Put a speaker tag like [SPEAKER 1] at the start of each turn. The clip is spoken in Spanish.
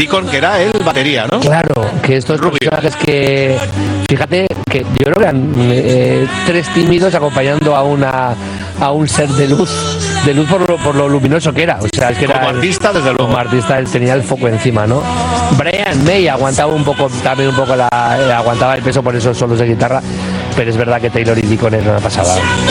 [SPEAKER 1] Deacon, que era el batería, ¿no?
[SPEAKER 2] Claro, que estos personajes que, fíjate, que yo creo que eran tres tímidos acompañando a un ser de luz por lo luminoso que era. O sea, es que
[SPEAKER 1] como
[SPEAKER 2] era
[SPEAKER 1] artista, desde luego.
[SPEAKER 2] Como artista, él tenía el foco encima, ¿no? Brian May aguantaba un poco aguantaba el peso por esos solos de guitarra, pero es verdad que Taylor y Deacon era una pasada.